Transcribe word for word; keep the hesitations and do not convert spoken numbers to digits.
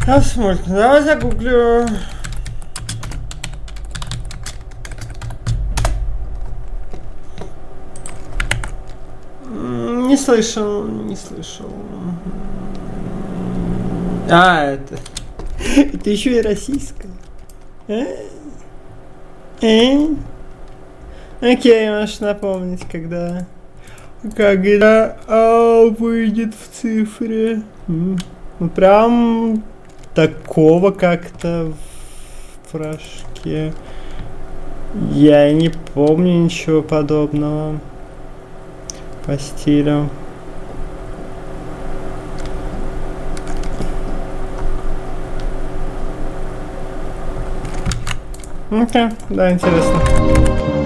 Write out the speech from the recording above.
Посмотрим. Давай загуглю. Не слышал, не слышал. А, это... Это еще и российское. А? А? Окей, можешь напомнить, когда... Когда А выйдет в цифре. Ну, прям такого как-то в порошке. Я не помню ничего подобного по стилю. Окей, да, интересно.